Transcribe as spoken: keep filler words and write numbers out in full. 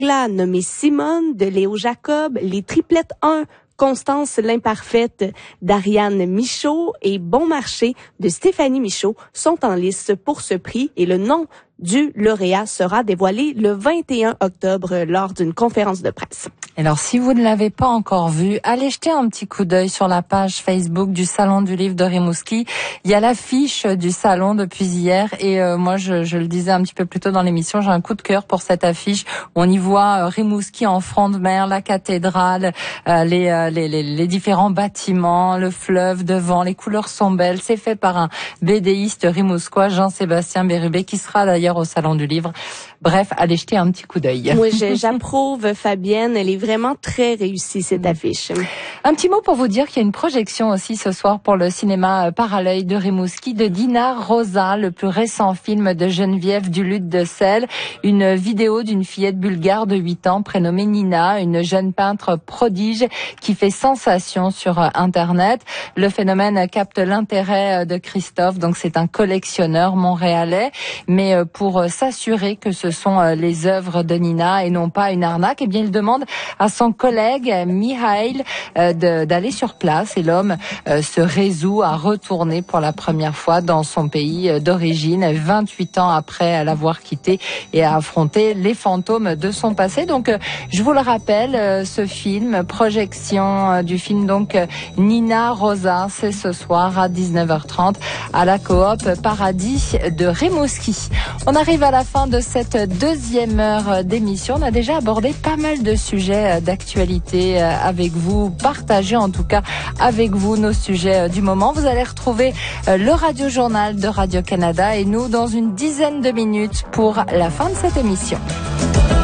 Verglas, nommée Simone, de Léo Jacob, Les Triplettes un, Constance l'Imparfaite d'Ariane Michaud et Bon Marché de Stéphanie Michaud sont en lice pour ce prix et le nom du lauréat sera dévoilé le vingt et un octobre lors d'une conférence de presse. Alors, si vous ne l'avez pas encore vu, allez jeter un petit coup d'œil sur la page Facebook du Salon du Livre de Rimouski. Il y a l'affiche du salon depuis hier et euh, moi, je, je le disais un petit peu plus tôt dans l'émission, j'ai un coup de cœur pour cette affiche. On y voit euh, Rimouski en front de mer, la cathédrale, euh, les, euh, les, les, les différents bâtiments, le fleuve devant, les couleurs sont belles. C'est fait par un bédéiste rimousquois, Jean-Sébastien Bérubé, qui sera d'ailleurs au Salon du Livre. Bref, allez jeter un petit coup d'œil. Oui, j'approuve Fabienne. Elle est vraiment très réussie, cette affiche. Un petit mot pour vous dire qu'il y a une projection aussi ce soir pour le cinéma Parallèle de Rimouski de Dina Rosa, le plus récent film de Geneviève Duluth de Selle. Une vidéo d'une fillette bulgare de huit ans prénommée Nina, une jeune peintre prodige qui fait sensation sur Internet. Le phénomène capte l'intérêt de Christophe, donc c'est un collectionneur montréalais, mais pour s'assurer que ce sont les œuvres de Nina et non pas une arnaque, eh bien il demande à son collègue Mihail euh, de, d'aller sur place et l'homme euh, se résout à retourner pour la première fois dans son pays d'origine, vingt-huit ans après l'avoir quitté et à affronter les fantômes de son passé. Donc euh, je vous le rappelle, euh, ce film, projection euh, du film donc euh, Nina Rosa, c'est ce soir à dix-neuf heures trente à la Coop Paradis de Rimouski. On arrive à la fin de cette deuxième heure d'émission. On a déjà abordé pas mal de sujets d'actualité avec vous, partagez en tout cas avec vous nos sujets du moment. Vous allez retrouver le Radio-Journal de Radio-Canada et nous dans une dizaine de minutes pour la fin de cette émission.